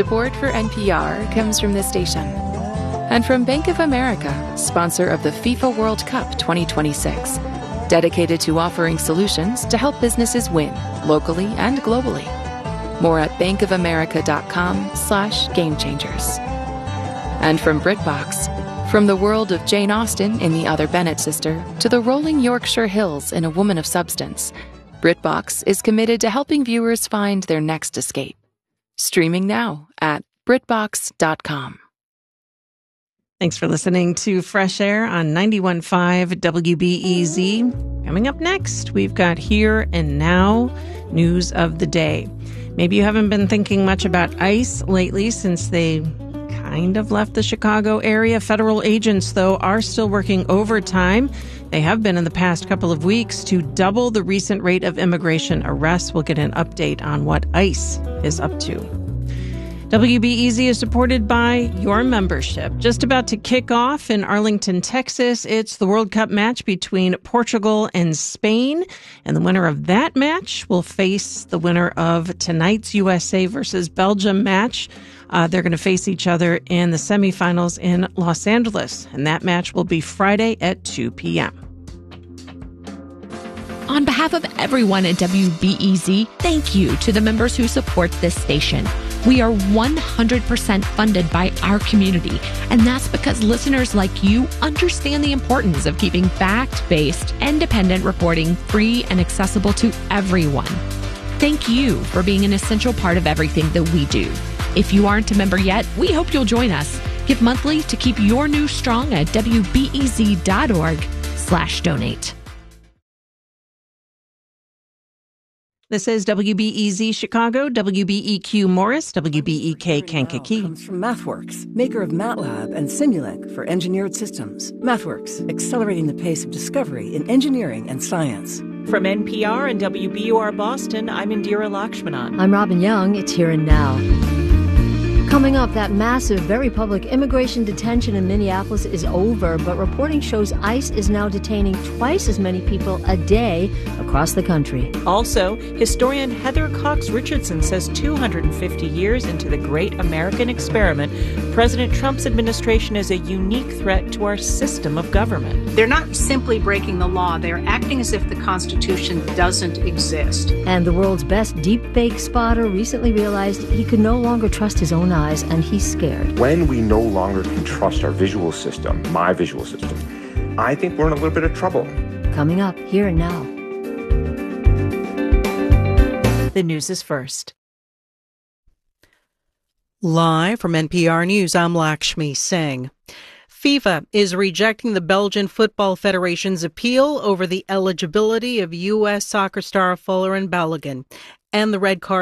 Support for NPR comes from this station and from Bank of America, sponsor of the FIFA World Cup 2026, dedicated to offering solutions to help businesses win locally and globally. More at bankofamerica.com/gamechangers. And from BritBox, from the world of Jane Austen in The Other Bennet Sister to the rolling Yorkshire Hills in A Woman of Substance, BritBox is committed to helping viewers find their next escape. Streaming now at BritBox.com. Thanks for listening to Fresh Air on 91.5 WBEZ. Coming up next, we've got Here and Now, news of the day. Maybe you haven't been thinking much about ICE lately since they kind of left the Chicago area. Federal agents, though, are still working overtime. They have been in the past couple of weeks to double the recent rate of immigration arrests. We'll get an update on what ICE is up to. WBEZ is supported by your membership. Just about to kick off in Arlington, Texas. It's the World Cup match between Portugal and Spain. And the winner of that match will face the winner of tonight's USA versus Belgium match. They're going to face each other in the semifinals in Los Angeles. And that match will be Friday at 2 p.m. On behalf of everyone at WBEZ, thank you to the members who support this station. We are 100% funded by our community, and that's because listeners like you understand the importance of keeping fact-based, independent reporting free and accessible to everyone. Thank you for being an essential part of everything that we do. If you aren't a member yet, we hope you'll join us. Give monthly to keep your news strong at WBEZ.org/donate. This is WBEZ Chicago, WBEQ Morris, WBEK Kankakee. Comes from MathWorks, maker of MATLAB and Simulink for engineered systems. MathWorks, accelerating the pace of discovery in engineering and science. From NPR and WBUR Boston, I'm Indira Lakshmanan. I'm Robin Young. It's Here and Now. Coming up, that massive, very public immigration detention in Minneapolis is over, but reporting shows ICE is now detaining twice as many people a day across the country. Also, historian Heather Cox Richardson says 250 years into the great American experiment, President Trump's administration is a unique threat to our system of government. They're not simply breaking the law, they're acting as if the Constitution doesn't exist. And the world's best deepfake spotter recently realized he could no longer trust his own eyes, and he's scared. When we no longer can trust our visual system, my visual system, I think we're in a little bit of trouble. Coming up, Here and Now. The news is first. Live from NPR News, I'm Lakshmi Singh. FIFA is rejecting the Belgian Football Federation's appeal over the eligibility of U.S. soccer star Folarin Balogun and the red card